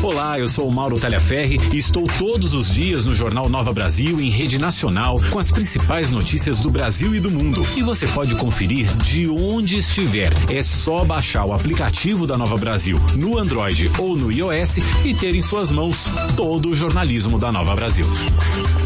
Olá, eu sou o Mauro Talhaferri e estou todos os dias no Jornal Nova Brasil em rede nacional com as principais notícias do Brasil e do mundo. E você pode conferir de onde estiver. É só baixar o aplicativo da Nova Brasil no Android ou no iOS e ter em suas mãos todo o jornalismo da Nova Brasil.